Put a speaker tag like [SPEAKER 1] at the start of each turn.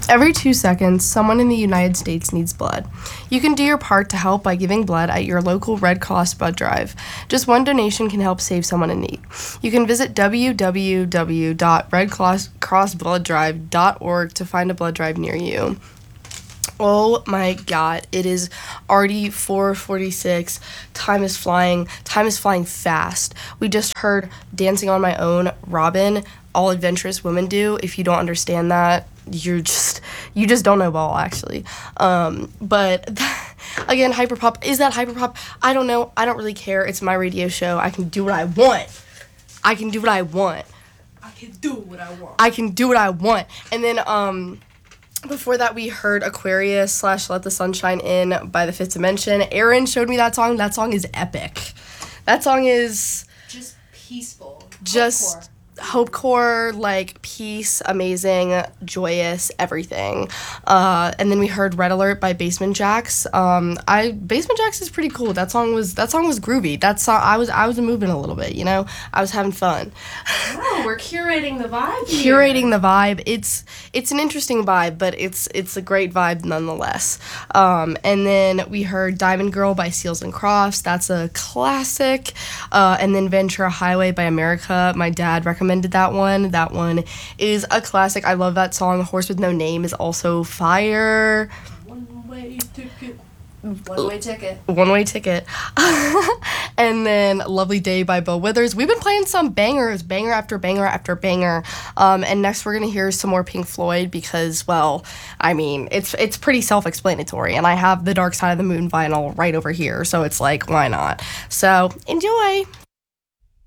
[SPEAKER 1] Every 2 seconds, someone in the United States needs blood. You can do your part to help by giving blood at your local Red Cross blood drive. Just one donation can help save someone in need. You can visit www.redcrossbloodDrive.org to find a blood drive near you. Oh my God, it is already 4:46. Time is flying. Time is flying fast. We just heard Dancing on My Own, Robin, All Adventurous Women Do. If you don't understand that, you just don't know ball, actually. But again, hyperpop, is that hyperpop? I don't know. I don't really care. It's my radio show. I can do what I want. I can do what I want.
[SPEAKER 2] I can do what I want.
[SPEAKER 1] I can do what I want. And then, before that, we heard Aquarius / Let the Sunshine In by The Fifth Dimension. Aaron showed me that song. That song is epic. That song is
[SPEAKER 2] just peaceful.
[SPEAKER 1] Just hopecore, like peace, amazing, joyous, everything. And then we heard Red Alert by Basement Jaxx. Basement Jaxx is pretty cool. That song was groovy. That song, I was moving a little bit, you know. I was having fun.
[SPEAKER 2] Oh, we're curating the vibe.
[SPEAKER 1] Curating the vibe. It's an interesting vibe, but it's a great vibe nonetheless. And then we heard Diamond Girl by Seals and Crofts. That's a classic. And then Ventura Highway by America. My dad recommended that one. That one is a classic. I love that song. Horse with No Name is also fire.
[SPEAKER 2] One-way ticket. One-way ticket.
[SPEAKER 1] One-way ticket. And then Lovely Day by Bill Withers. We've been playing some bangers, banger after banger after banger. And next we're going to hear some more Pink Floyd because, well, I mean, it's pretty self-explanatory. And I have the Dark Side of the Moon vinyl right over here. So it's like, why not? So enjoy.